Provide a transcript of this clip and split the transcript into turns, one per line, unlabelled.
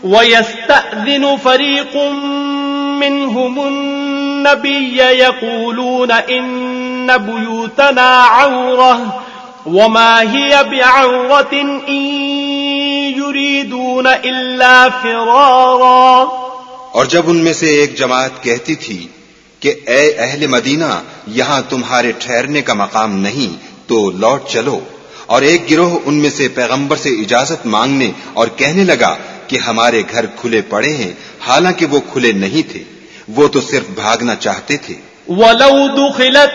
वयस्तअज़िनु फ़रीक़ुम मिनहुमुन्नबिय्य यक़ूलून इन्न बुयूतना औरह वमा हिय बिऔरतिन इन युरीदून इल्ला फ़िरारा।
और जब उनमें से एक जमात कहती थी कि ए अहले मदीना, यहां तुम्हारे ठहरने का मकाम नहीं, तो लौट चलो, और एक गिरोह उनमें से पैगंबर से इजाजत मांगने और कहने लगा कि हमारे घर खुले पड़े हैं, हालांकि वो खुले नहीं थे, वो तो सिर्फ भागना चाहते थे।